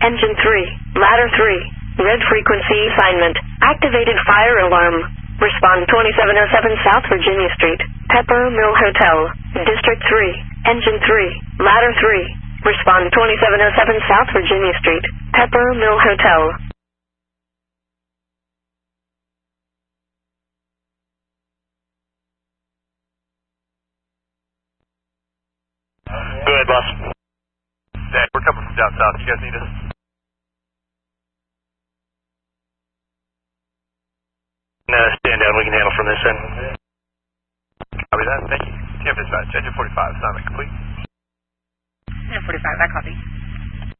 Engine 3, Ladder 3, red frequency assignment, activated fire alarm. Respond 2707 South Virginia Street, Pepper Mill Hotel, District 3, Engine 3, Ladder 3. Respond 2707 South Virginia Street, Pepper Mill Hotel. Go ahead, boss. Dad, we're coming from down south. You guys need us? No, stand down. We can handle from this end. Copy that. Thank you. TM dispatch. Engine 45. Assignment complete. Engine 45, I copy.